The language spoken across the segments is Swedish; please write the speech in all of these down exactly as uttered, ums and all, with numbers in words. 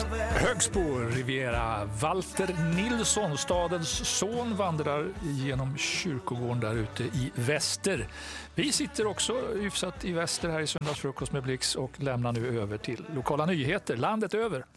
Högsbo Riviera. Walter Nilsson, stadens son, vandrar genom kyrkogården där ute i väster. Vi sitter också hyfsat i väster här i Söndagsfrukost med Blix och lämnar nu över till lokala nyheter landet över.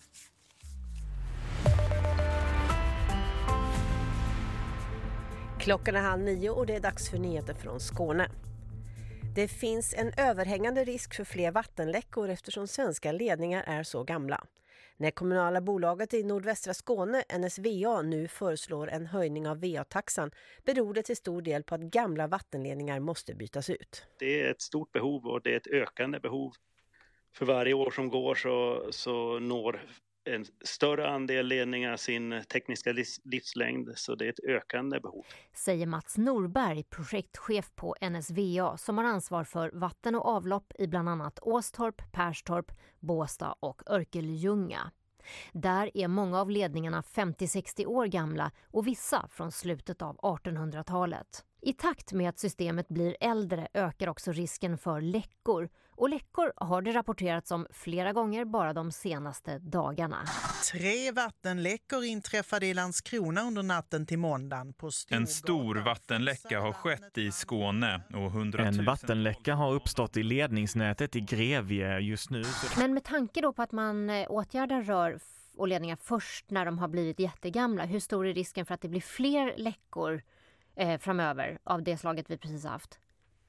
Klockan är halv nio och det är dags för nyheter från Skåne. Det finns en överhängande risk för fler vattenläckor eftersom svenska ledningar är så gamla. När kommunala bolaget i nordvästra Skåne, N S V A, nu föreslår en höjning av V A-taxan beror det till stor del på att gamla vattenledningar måste bytas ut. Det är ett stort behov och det är ett ökande behov. För varje år som går så, så når en större andel ledningar sin tekniska livslängd, så det är ett ökande behov. Säger Mats Norberg, projektchef på N S V A, som har ansvar för vatten och avlopp i bland annat Åstorp, Perstorp, Båstad och Örkelljunga. Där är många av ledningarna femtio till sextio år gamla och vissa från slutet av artonhundratalet. I takt med att systemet blir äldre ökar också risken för läckor. Och läckor har det rapporterats om flera gånger bara de senaste dagarna. Tre vattenläckor inträffade i Landskrona under natten till måndagen. På en stor vattenläcka har skett i Skåne. Och hundratusen... En vattenläcka har uppstått i ledningsnätet i Grevie just nu. Men med tanke då på att man åtgärdar rör och ledningar först när de har blivit jättegamla, hur stor är risken för att det blir fler läckor eh, framöver av det slaget vi precis haft?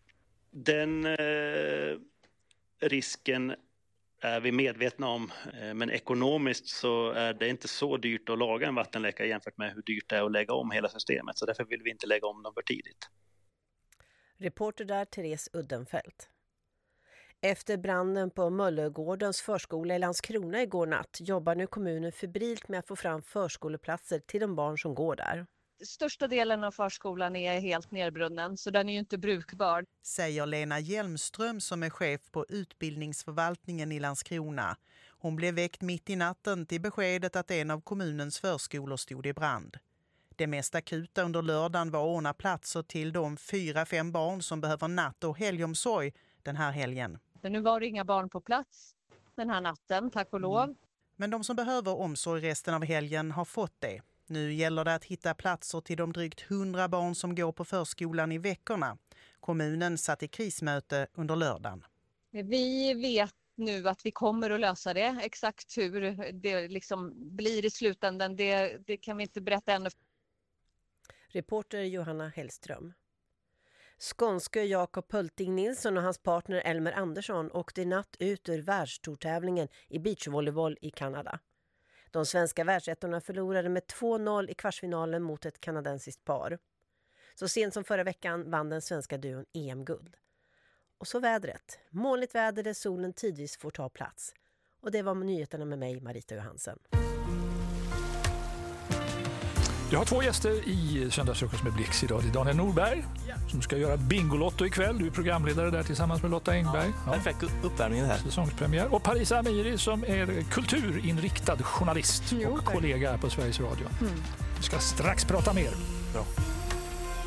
Den eh, risken är vi medvetna om, eh, men ekonomiskt så är det inte så dyrt att laga en vattenläcka jämfört med hur dyrt det är att lägga om hela systemet, så därför vill vi inte lägga om dem för tidigt. Reporter där Therese Uddenfelt. Efter branden på Möllergårdens förskola i Landskrona igår natt jobbar nu kommunen febrilt med att få fram förskoleplatser till de barn som går där. Största delen av förskolan är helt nerbrunnen, så den är ju inte brukbar. Säger Lena Hjelmström som är chef på utbildningsförvaltningen i Landskrona. Hon blev väckt mitt i natten till beskedet att en av kommunens förskolor stod i brand. Det mest akuta under lördagen var att ordna platser till de fyra, fem barn som behöver natt- och helgomsorg den här helgen. Men nu var det inga barn på plats den här natten, tack och lov. Mm. Men de som behöver omsorg resten av helgen har fått det. Nu gäller det att hitta platser till de drygt hundra barn som går på förskolan i veckorna. Kommunen satt i krismöte under lördagen. Vi vet nu att vi kommer att lösa det. Exakt hur det liksom blir i slutändan, det, det kan vi inte berätta ännu. Reporter Johanna Hellström. Skånske Jakob Pölting Nilsson och hans partner Elmer Andersson åkte i natt ut ur världstourtävlingen i beachvolleyboll i Kanada. De svenska världsettorna förlorade med två noll i kvartsfinalen mot ett kanadensiskt par. Så sent som förra veckan vann den svenska duon E M-guld. Och så vädret. Molnigt väder där solen tidvis får ta plats. Och det var nyheterna med mig, Marita Johansen. Jag har två gäster i Söndagsfrukost med Blix idag. Det är Daniel Norberg som ska göra Bingolotto ikväll. Du är programledare där tillsammans med Lotta Engberg. Ja, perfekt uppvärmning här. Säsongspremiär. Och Parisa Amiri som är kulturinriktad journalist jo, och kollega här på Sveriges Radio. Mm. Vi ska strax prata mer. Bra.